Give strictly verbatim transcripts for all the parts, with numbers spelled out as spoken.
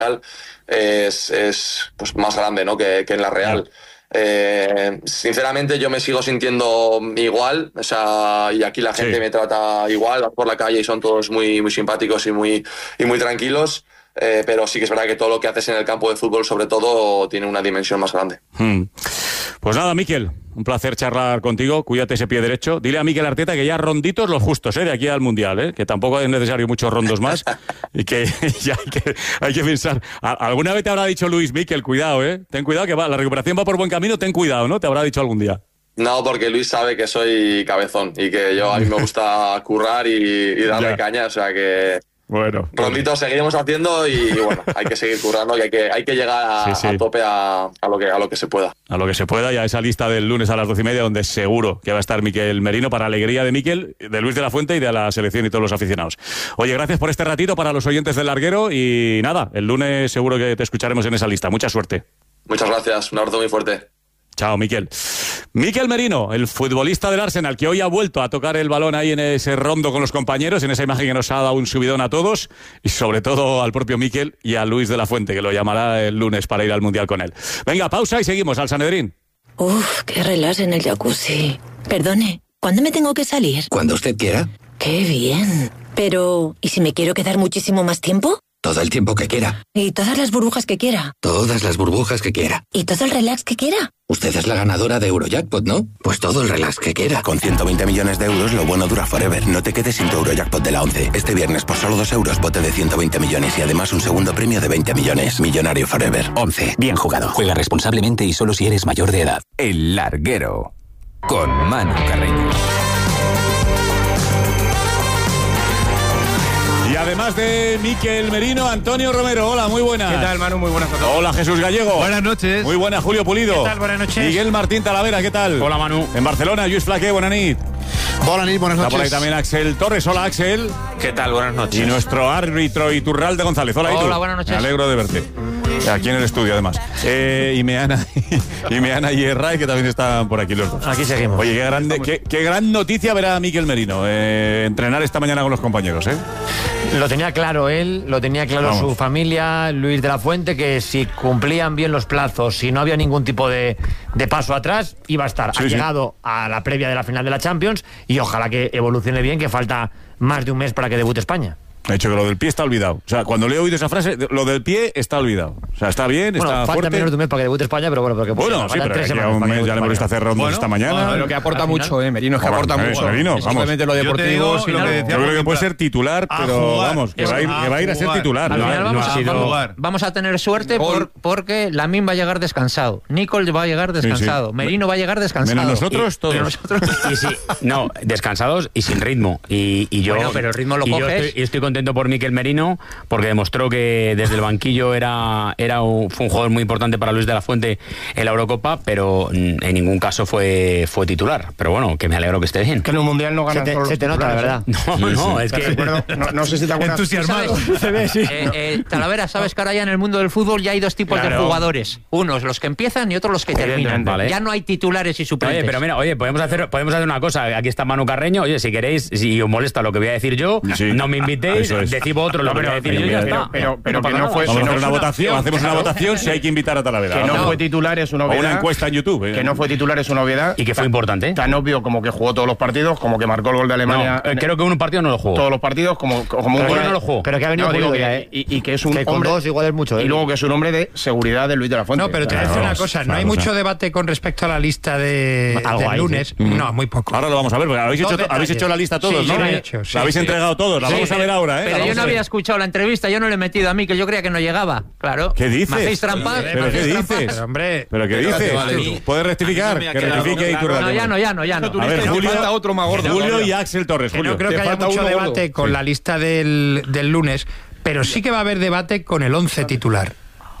es, es pues más grande, ¿no? que, que en la Real. Eh, sinceramente yo me sigo sintiendo igual, o sea, y aquí la gente sí. me trata igual, vas por la calle y son todos muy, muy simpáticos y muy, y muy tranquilos. Eh, pero sí que es verdad que todo lo que haces en el campo de fútbol, sobre todo, tiene una dimensión más grande. Hmm. Pues nada, Mikel, un placer charlar contigo. Cuídate ese pie derecho. Dile a Mikel Arteta que ya ronditos los justos, ¿eh? De aquí al Mundial, ¿eh? Que tampoco es necesario muchos rondos más y que ya hay que, hay que pensar. Alguna vez te habrá dicho Luis, Mikel, cuidado, ¿eh? Ten cuidado que va, la recuperación va por buen camino, ten cuidado, ¿no? Te habrá dicho algún día. No, porque Luis sabe que soy cabezón y que yo a mí me gusta currar y, y darle ya. caña, o sea que... Bueno, ronditos seguiremos haciendo y, y bueno, hay que seguir currando y hay que, hay que llegar a, sí, sí. a tope a, a, lo que, a lo que se pueda. A lo que se pueda y a esa lista del lunes a las doce y media donde seguro que va a estar Mikel Merino para alegría de Mikel, de Luis de la Fuente y de la selección y todos los aficionados. Oye, gracias por este ratito para los oyentes del Larguero y nada, el lunes seguro que te escucharemos en esa lista. Mucha suerte. Muchas gracias, un abrazo muy fuerte. Chao, Mikel. Mikel Merino, el futbolista del Arsenal, que hoy ha vuelto a tocar el balón ahí en ese rondo con los compañeros, en esa imagen que nos ha dado un subidón a todos, y sobre todo al propio Mikel y a Luis de la Fuente, que lo llamará el lunes para ir al Mundial con él. Venga, pausa y seguimos al Sanedrín. Uf, qué relax en el jacuzzi. Perdone, ¿cuándo me tengo que salir? Cuando usted quiera. Qué bien. Pero, ¿y si me quiero quedar muchísimo más tiempo? Todo el tiempo que quiera. ¿Y todas las burbujas que quiera? Todas las burbujas que quiera. ¿Y todo el relax que quiera? Usted es la ganadora de Eurojackpot, ¿no? Pues todo el relax que quiera. Con ciento veinte millones de euros, lo bueno dura forever. No te quedes sin tu Eurojackpot de la once. Este viernes, por solo dos euros, bote de ciento veinte millones y además un segundo premio de veinte millones. Millonario forever. once. Bien jugado. Juega responsablemente y solo si eres mayor de edad. El Larguero. Con Manu Carreño. Y además de Mikel Merino, Antonio Romero. Hola, muy buenas. ¿Qué tal, Manu? Muy buenas a todos. Hola, Jesús Gallego. Buenas noches. Muy buenas, Julio Pulido. ¿Qué tal? Buenas noches. Miguel Martín Talavera, ¿qué tal? Hola, Manu. En Barcelona, Lluís Flaqué, buenas nit. Buenas nit, buenas noches. Está por ahí también Axel Torres. Hola, Axel. ¿Qué tal? Buenas noches. Y nuestro árbitro Iturralde González. Hola, Itu. Hola, buenas noches. Me alegro de verte. Aquí en el estudio, además. Eh, y Meana y Meana y Erray, que también están por aquí los dos. Aquí seguimos. Oye, qué, grande, qué, qué gran noticia ver a Mikel Merino eh, entrenar esta mañana con los compañeros, ¿eh? Lo tenía claro él, lo tenía claro Vamos. su familia, Luis de la Fuente, que si cumplían bien los plazos, si no había ningún tipo de, de paso atrás, iba a estar. Sí, ha sí. llegado a la previa de la final de la Champions y ojalá que evolucione bien, que falta más de un mes para que debute España. Ha dicho que lo del pie está olvidado. O sea, cuando le he oído esa frase, lo del pie está olvidado. O sea, está bien, bueno, está falta fuerte. menos de un mes para que debute España, pero bueno, porque pues, bueno, sí, pero tres semanas un mes ya le hemos visto hacer rondos bueno, esta mañana. Bueno, lo que aporta mucho, eh, Merino, es que aporta bueno, mucho. Merino, vamos. Simplemente lo deportivo. Yo, digo, lo que yo creo que puede ser titular, pero jugar, vamos, que va a ir, que va a, ir a ser titular. Al ¿no? final vamos, no a, sido... vamos, vamos a tener suerte por, porque Lamine va a llegar descansado, Nicol va a llegar descansado, sí, sí. Merino va a llegar descansado. Menos nosotros, y, todos. Nosotros. Y sí, no, descansados y sin ritmo. Y, y yo, bueno, pero el ritmo lo y coges. Yo estoy, y estoy contento por Mikel Merino, porque demostró que desde el banquillo era, era un, fue un jugador muy importante para Luis de la Fuente en la Eurocopa, pero en ningún caso fue, fue titular. Pero bueno, que me alegro que esté bien. Que en un Mundial no ganan se te, todos se te nota, la verdad. No, sí, no, sí. es que... Recuerdo, no, no sé si te acuerdas. Entusiasmado. Se ve, sí. eh, eh, Talavera, sabes que ahora ya en el mundo del fútbol ya hay dos tipos claro. de jugadores. Unos los que empiezan y otros los que terminan. Vale. Ya no hay titulares y suplentes. Oye, pero mira, oye, podemos hacer, podemos hacer una cosa. Aquí está Manu Carreño. Oye, si queréis, si os molesta lo que voy a decir yo, sí. no me invitéis, es. decid otro lo que voy a decir yo y ya está. Pero, pero, pero que no fue... Vamos a hacer una votación, hacemos una votación si hay que invitar a Talavera. Que no, no fue titular es una obviedad. O una encuesta en YouTube. ¿eh? Que no fue titular es una obviedad. Y que fue importante. Tan obvio como que jugó todos los partidos, como que marcó el gol de Alemania. No, creo que un partido no lo jugó. Todos los partidos, como, como un gol no lo jugó. Pero que ha venido no, digo que, ya, ¿eh? y, y que es un que con hombre. dos igual es mucho, ¿eh? Y luego que es un hombre de seguridad de Luis de la Fuente. No, pero te voy a decir una cosa. No hay mucho debate con respecto a la lista de, del lunes. No, muy poco. Ahora lo vamos a ver, porque habéis, hecho, habéis hecho la lista todos, sí, ¿no? Sí, he hecho, sí, la habéis sí. entregado todos. La sí, vamos a ver ahora, ¿eh? Pero yo no había escuchado la entrevista, yo no le he metido a mí, que yo creía que no llegaba. Claro. ¿Qué dices? ¿Me hacéis trampas? ¿Pero qué dices? Pero, hombre, ¿Pero qué dices? Vale, ¿puedes rectificar? Que rectifique y tú No, ya no, ya no, ya no. A ver, Julio, falta otro más gordo. Julio y Axel Torres. Julio. No creo que haya mucho debate con la lista del, del lunes, pero sí que va a haber debate con el once titular.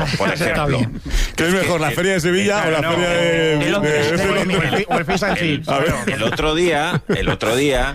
por ejemplo. ¿Qué es mejor, la Feria de Sevilla o la Feria de, el otro día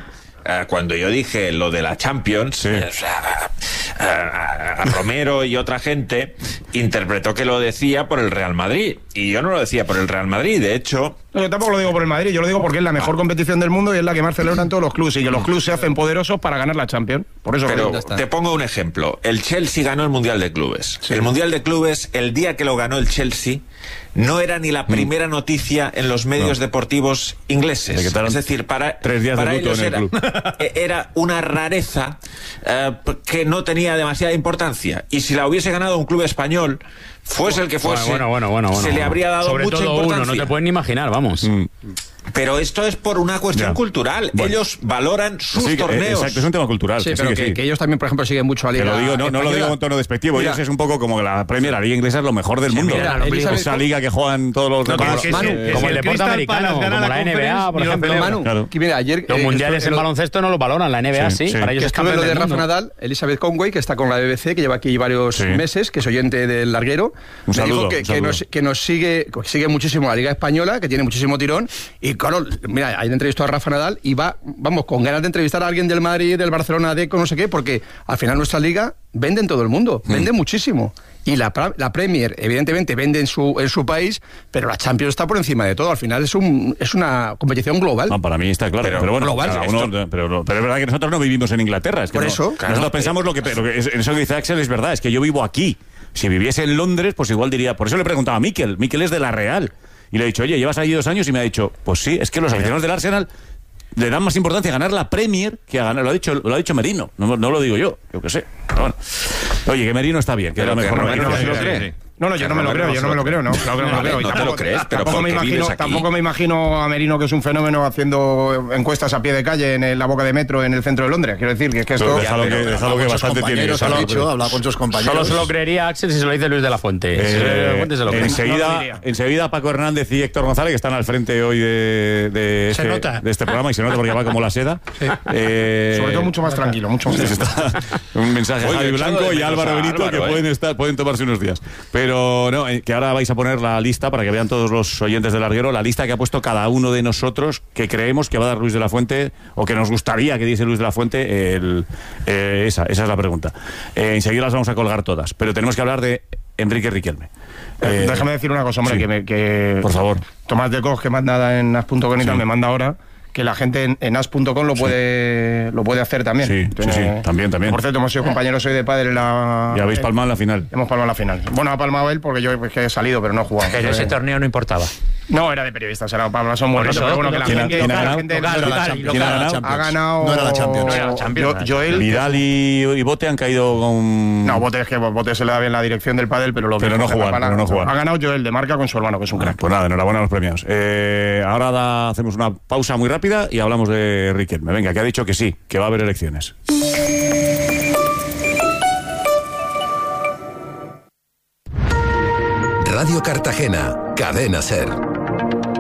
eh, cuando yo dije lo de la Champions, sí. eh, o sea, a, a Romero y otra gente interpretó que lo decía por el Real Madrid, y yo no lo decía por el Real Madrid. De hecho, no, yo tampoco lo digo por el Madrid, yo lo digo porque es la mejor competición del mundo y es la que más celebran todos los clubes, y que los clubes se hacen poderosos para ganar la Champions. Por eso pero lo te pongo un ejemplo. El Chelsea ganó el Mundial de Clubes. Sí. El Mundial de Clubes, el día que lo ganó el Chelsea, no era ni la primera mm. noticia en los medios no. deportivos ingleses. Es decir, para, tres días para de luto ellos en el era, club. era una rareza eh, que no tenía demasiada importancia. Y si la hubiese ganado un club español, fuese el que fuese, bueno, bueno, bueno, bueno, se bueno. le habría dado Sobre mucha todo importancia. Uno, no te pueden ni imaginar, vamos. Mm. Pero esto es por una cuestión ya. cultural. Bueno. Ellos valoran sus sí, torneos. Exacto, es un tema cultural. Sí, que pero sí, que, sí. que ellos también, por ejemplo, siguen mucho a la Liga. Te lo digo, no, no lo digo con tono despectivo. Mira, ellos es un poco como la Premier, la Liga Inglesa es lo mejor del sí, mundo. Mira, esa liga que juegan todos los no, demás. Que, Manu, que, como el deporte americano, como la, la N B A, por ejemplo. Manu, claro. que mira, ayer, los eh, mundiales en lo, baloncesto no lo valoran, la N B A sí. sí, sí. Para ellos que es campeón lo de del Rafa mundo. Nadal, Elizabeth Conway, que está con la B B C, que lleva aquí varios sí. meses, que es oyente del larguero. Un saludo, que, un que, nos, que nos sigue, que sigue muchísimo la Liga Española, que tiene muchísimo tirón. Y claro, mira, hay entrevistado a Rafa Nadal y va, vamos, con ganas de entrevistar a alguien del Madrid, del Barcelona, de no sé qué, porque al final nuestra liga vende en todo el mundo, mm. vende muchísimo. Y la, la Premier, evidentemente, vende en su, en su país, pero la Champions está por encima de todo. Al final es un es una competición global. No, para mí está claro. Pero, pero bueno, global, cada uno, pero, pero es verdad que nosotros no vivimos en Inglaterra. Es que por no, eso. Claro, nosotros pensamos lo que, lo que es, eso que dice Axel es verdad, es que yo vivo aquí. Si viviese en Londres, pues igual diría... Por eso le preguntaba a Mikel. Mikel es de La Real. Y le he dicho, oye, llevas ahí dos años, y me ha dicho, pues sí, es que los aficionados del Arsenal le dan más importancia a ganar la Premier que a ganar, lo ha dicho, lo ha dicho Merino, no, no lo digo yo, yo qué sé. Pero bueno. Oye, que Merino está bien, que era mejor. No, no, no, se lo cree. No, no, yo no me lo creo, yo no me lo creo, no. Claro que no me lo creo. No te lo crees, pero tampoco me imagino, tampoco me imagino a Merino, que es un fenómeno, haciendo encuestas a pie de calle en la boca de metro en el centro de Londres. Quiero decir que es que esto... Déjalo que, déjalo que bastante tiene. Ha dicho, habla con sus compañeros. Solo se lo creería Axel si se lo dice Luis de la Fuente. Eh, si de la Fuente se lo cree. Enseguida, no enseguida Paco Hernández y Héctor González, que están al frente hoy de, de, este, de este programa, y se nota porque va como la seda. Sí. Eh, Sobre todo mucho más tranquilo, mucho más tranquilo. Un mensaje a Javi Blanco y Álvaro Benito, Álvaro, que eh. pueden, estar, pueden tomarse unos días. Pero no, que ahora vais a poner la lista para que vean todos los oyentes del larguero, la lista que ha puesto cada uno de nosotros, que creemos que va a dar Luis de la Fuente, o que nos gustaría que diese Luis de la Fuente. El, eh, esa, esa es la pregunta. Eh, enseguida las vamos a colgar todas, pero tenemos que hablar de Enrique Riquelme. Eh, Déjame decir una cosa, hombre, sí. que, me, que por favor. Tomás de Cos, que manda en as punto com y sí. tal, me manda ahora que la gente en, en as punto com lo puede sí. lo puede hacer también. Sí, Tiene, sí, sí, también, también. Por cierto, hemos sido compañeros hoy de padre en la... Y habéis palmado en la final. Hemos palmado en la final. Bueno, ha palmado él porque yo pues, que he salido, pero no he jugado. Pero ese torneo no importaba. No, era de periodistas, era para son muy bonitos, pero bueno, que la gente... ¿Quién ha ganado? ¿Quién ha ganado? Ha ganado... No era la Champions. No era la Champions. Yo, Joel... Vidal y, y Bote han caído con... No, Bote es que Bote se le da bien la dirección del pádel, pero lo que... Pero no jugar, pero no jugar. Ha ganado Joel de Marca con su hermano, que es un crack. Pues nada, enhorabuena a los premiados. Eh, ahora da, hacemos una pausa muy rápida y hablamos de Riquelme. Venga, que ha dicho que sí, que va a haber elecciones. Radio Cartagena, Cadena SER.